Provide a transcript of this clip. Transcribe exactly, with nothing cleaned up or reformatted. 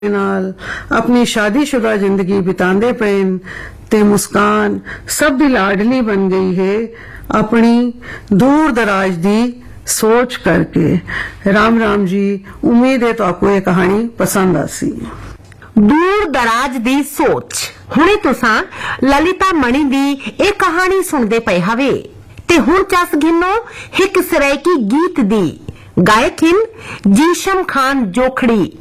ਨਾਲ ਆਪਣੀ ਸ਼ਾਦੀशुदा ਜ਼ਿੰਦਗੀ ਬਿਤਾਉਂਦੇ ਪਏ ਤੇ ਮੁਸਕਾਨ ਸਭ ਦੀ ਲਾਡਲੀ ਬਣ ਗਈ ਹੈ ਆਪਣੀ ਦੂਰ ਦਰਾਜ ਦੀ सोच करके। राम राम जी, उम्मीद है तो आपको ये कहानी पसंद आसी। दूर दराज दी सोच हुणे तुसां ललिता मणि दी एक कहानी सुनदे पए हवे ते हुण चस गिनो हिक सरैकी गीत दी। गायक हिन जीशम खान जोखड़ी।